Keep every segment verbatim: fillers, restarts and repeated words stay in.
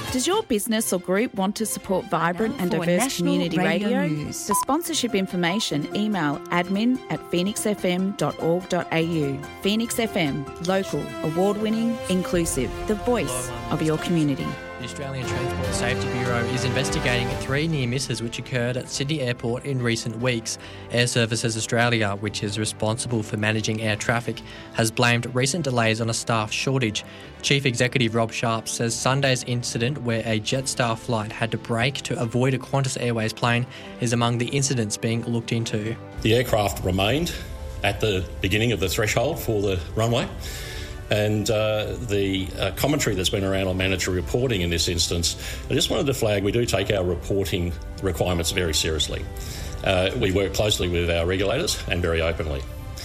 Does your business or group want to support vibrant Now and for diverse National community Radio radio? News. For sponsorship information, email admin at phoenix f m dot org dot a u. Phoenix F M, local, award-winning, inclusive, the voice of your community. The Australian Transport Safety Bureau is investigating three near misses which occurred at Sydney Airport in recent weeks. Air Services Australia, which is responsible for managing air traffic, has blamed recent delays on a staff shortage. Chief Executive Rob Sharp says Sunday's incident where a Jetstar flight had to brake to avoid a Qantas Airways plane is among the incidents being looked into. The aircraft remained at the beginning of the threshold for the runway. And uh, the uh, commentary that's been around on mandatory reporting in this instance, I just wanted to flag we do take our reporting requirements very seriously. Uh, we work closely with our regulators and very openly.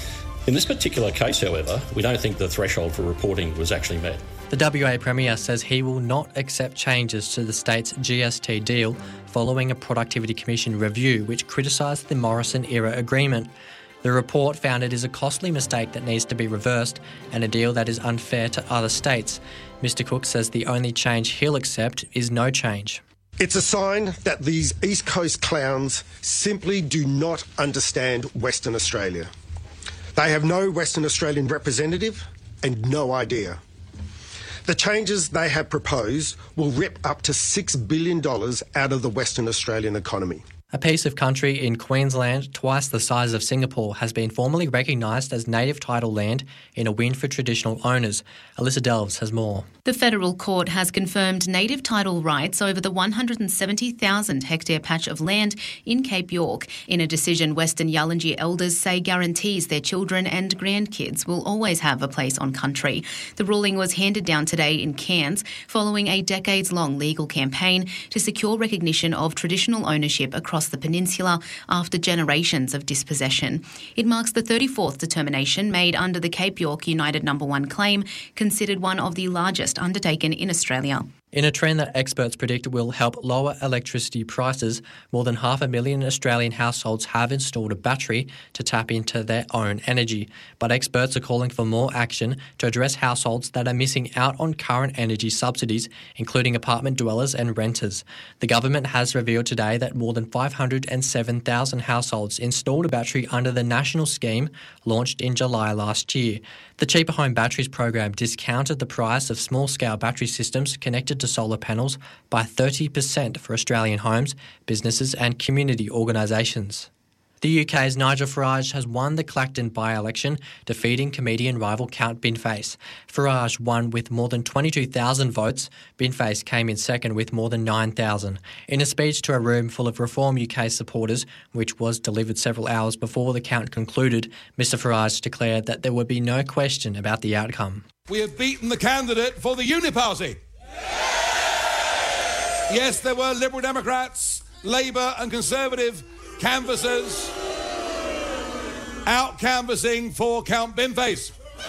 In this particular case, however, we don't think the threshold for reporting was actually met. The W A Premier says he will not accept changes to the state's G S T deal following a Productivity Commission review which criticised the Morrison-era agreement. The report found it is a costly mistake that needs to be reversed and a deal that is unfair to other states. Mister Cook says the only change he'll accept is no change. It's a sign that these East Coast clowns simply do not understand Western Australia. They have no Western Australian representative and no idea. The changes they have proposed will rip up to six billion dollars out of the Western Australian economy. A piece of country in Queensland, twice the size of Singapore, has been formally recognised as native title land in a win for traditional owners. Alyssa Delves has more. The federal court has confirmed native title rights over the one hundred seventy thousand hectare patch of land in Cape York in a decision Western Yallinji elders say guarantees their children and grandkids will always have a place on country. The ruling was handed down today in Cairns following a decades-long legal campaign to secure recognition of traditional ownership across the peninsula after generations of dispossession. It marks the thirty-fourth determination made under the Cape York United Number One claim, considered one of the largest undertaken in Australia. In a trend that experts predict will help lower electricity prices, more than half a million Australian households have installed a battery to tap into their own energy. But experts are calling for more action to address households that are missing out on current energy subsidies, including apartment dwellers and renters. The government has revealed today that more than five hundred seven thousand households installed a battery under the national scheme launched in July last year. The Cheaper Home Batteries program discounted the price of small-scale battery systems connected to solar panels by thirty percent for Australian homes, businesses and community organisations. The U K's Nigel Farage has won the Clacton by-election, defeating comedian rival Count Binface. Farage won with more than twenty-two thousand votes. Binface came in second with more than nine thousand. In a speech to a room full of Reform U K supporters, which was delivered several hours before the count concluded, Mr Farage declared that there would be no question about the outcome. We have beaten the candidate for the Uniparty. Yes, there were Liberal Democrats, Labour and Conservative canvassers out canvassing for Count Binface.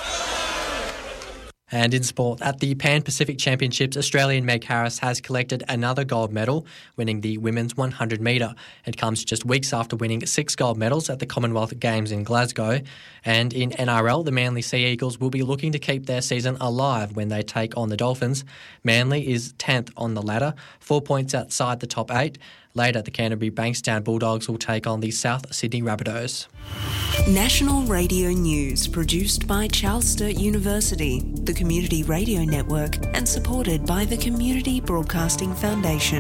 And in sport, at the Pan Pacific Championships, Australian Meg Harris has collected another gold medal, winning the women's one hundred metre. It comes just weeks after winning six gold medals at the Commonwealth Games in Glasgow. And in N R L, the Manly Sea Eagles will be looking to keep their season alive when they take on the Dolphins. Manly is tenth on the ladder, four points outside the top eight. Later, the Canterbury Bankstown Bulldogs will take on the South Sydney Rabbitohs. National Radio News, produced by Charles Sturt University, the Community Radio Network, and supported by the Community Broadcasting Foundation.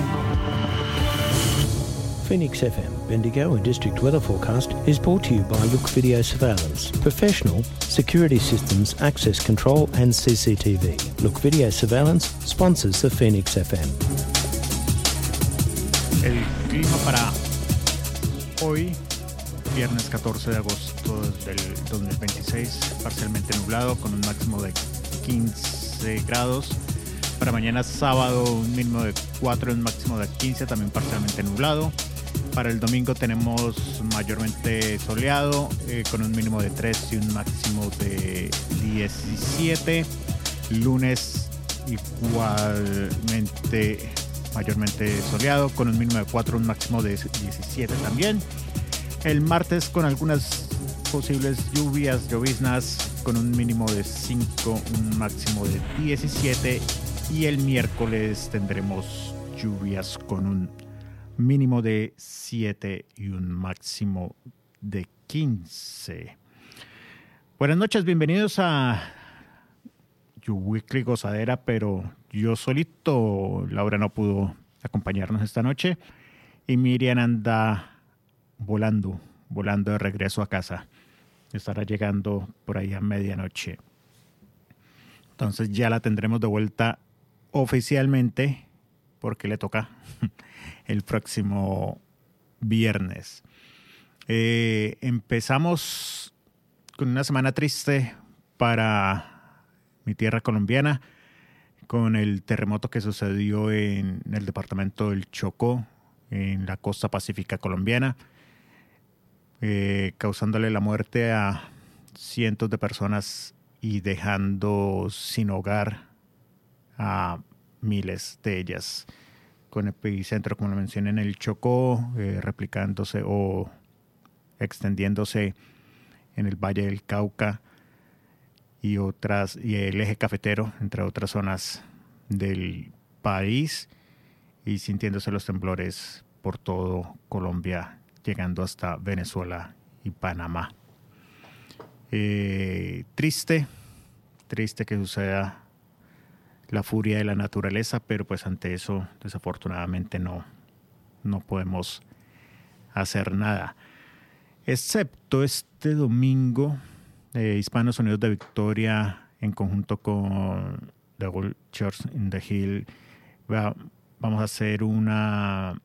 Phoenix F M, Bendigo and District Weather Forecast is brought to you by Look Video Surveillance. Professional security systems, access control and C C T V. Look Video Surveillance sponsors the Phoenix F M. El clima para hoy, viernes catorce de agosto del dos mil veintiséis, parcialmente nublado con un máximo de quince grados. Para mañana sábado un mínimo de cuatro y un máximo de quince, también parcialmente nublado. Para el domingo tenemos mayormente soleado, eh, con un mínimo de tres y un máximo de diecisiete. Lunes igualmente mayormente soleado, con un mínimo de cuatro, un máximo de diecisiete también. El martes con algunas posibles lluvias, lloviznas, con un mínimo de cinco, un máximo de diecisiete. Y el miércoles tendremos lluvias con un mínimo de siete y un máximo de quince. Buenas noches, bienvenidos a You Weekly Gozadera, pero yo solito, Laura no pudo acompañarnos esta noche y Miriam anda volando, volando de regreso a casa. Estará llegando por ahí a medianoche. Entonces ya la tendremos de vuelta oficialmente, porque le toca el próximo viernes. Eh, empezamos con una semana triste para mi tierra colombiana, con el terremoto que sucedió en el departamento del Chocó, en la costa pacífica colombiana, eh, causándole la muerte a cientos de personas y dejando sin hogar a miles de ellas, con epicentro, como lo mencioné, en el Chocó, eh, replicándose o extendiéndose en el Valle del Cauca y otras y el eje cafetero, entre otras zonas del país, y sintiéndose los temblores por todo Colombia, llegando hasta Venezuela y Panamá. Eh, triste, triste que suceda la furia de la naturaleza, pero pues ante eso desafortunadamente no, no podemos hacer nada. Excepto este domingo, eh, Hispanos Unidos de Victoria, en conjunto con The Old Church in the Hill, va, vamos a hacer una...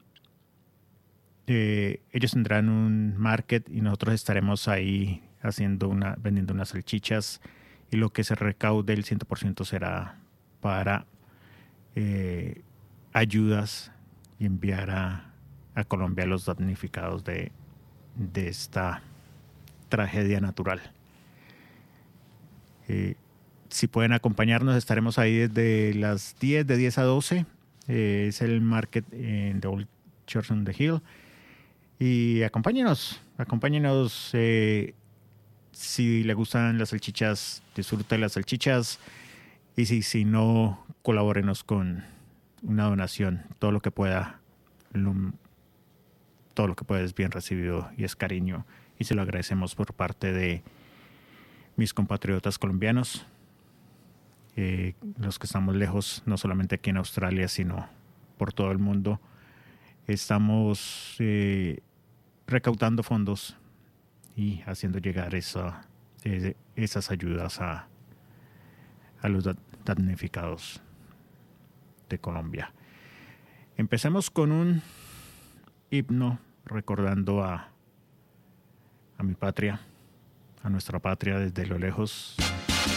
Eh, ellos tendrán un market y nosotros estaremos ahí haciendo una, vendiendo unas salchichas, y lo que se recaude el cien por ciento será para eh, ayudas y enviar a, a Colombia a los damnificados de, de esta tragedia natural. Eh, si pueden acompañarnos, estaremos ahí desde las diez, de diez a doce. Eh, es el market en The Old Church on the Hill. Y acompáñenos, acompáñenos. Eh, si le gustan las salchichas, disfrute las salchichas. Y si, si no, colabórenos con una donación. Todo lo que pueda, lo, todo lo que pueda es bien recibido y es cariño. Y se lo agradecemos por parte de mis compatriotas colombianos, eh, los que estamos lejos, no solamente aquí en Australia, sino por todo el mundo. Estamos eh, recaudando fondos y haciendo llegar esa, eh, esas ayudas a, a los damnificados de Colombia. Empecemos con un himno recordando a, a mi patria, a nuestra patria desde lo lejos.